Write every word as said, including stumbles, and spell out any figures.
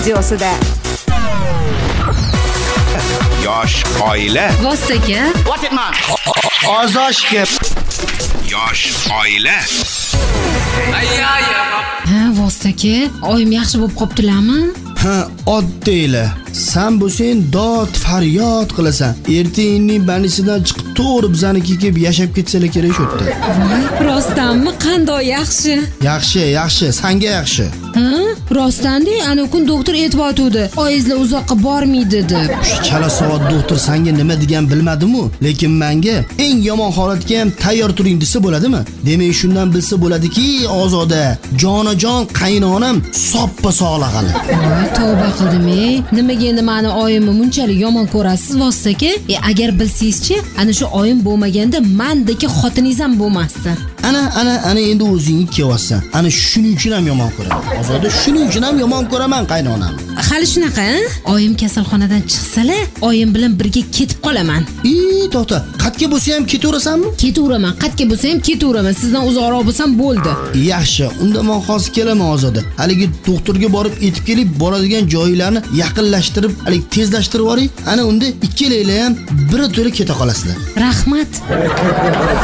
studiosida. Yosh oila. Vostaga. What it man? Ozoshga. Yosh oila. Ha, Vostaga, oyim yaxshi bo'lib qoptilarmi? Ha, oddiylar. Sen bo'lsang dod faryod qilasan. Ertaingning banisidan chiqib to'g'ri bizanikiga kelib yashab ketsalar kerak shu yerda. Voy, rostdanmi? Qanday yaxshi. Yaxshi, yaxshi, senga yaxshi. Ha? Rostdan-da, ana kun doktor aytib o'tdi. Oyizlar uzoqqa bormaydi deb. Shu chala soat doktor senga nima degan bilmadim-u, lekin menga eng yomon holatga ham tayyor turing desa bo'ladimi? Demak, shundan bilsa bo'ladiki, Ozoda, jonajon qaynonam soppa sog'lag'ali. Voy, tavba qildim-ey. Nimaga endi meni oyimni bunchalik yomon ko'rasiz, Vostaga? E agar bilsangizchi, ana shu oyim bo'lmaganda mendagi xotiningiz ham bo'lmasdi. Ana, ana, ana endi o'zingni kelyapsan. Ana shuning uchun ham yomon ko'raman. Ozoda, shuning uchun ham yomon ko'raman qaynonam. Hali shunaqa, oyim kasalxonadan chiqsalar, oyim bilan birga ketib qolaman. Ey, to'xta, qatga bo'lsa ham ketaverasanmi? Ketaveraman, qatga bo'lsa ham ketaveraman. Sizdan uzoqroq bo'lsam bo'ldi. Yaxshi, unda men hozir kelaman Ozoda. Haligi doktorga borib etib kelib, boradigan joylarni yaqinlashtirib, hali tezlashtirib yuboring. Ana unda ikkalaylar ham bir to'la keta qolasizlar. Rahmat.